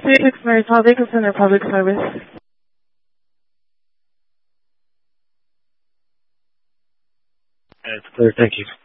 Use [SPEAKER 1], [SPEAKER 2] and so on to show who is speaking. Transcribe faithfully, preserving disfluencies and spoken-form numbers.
[SPEAKER 1] three six Mary Public Center Public Service.
[SPEAKER 2] It's clear, thank you.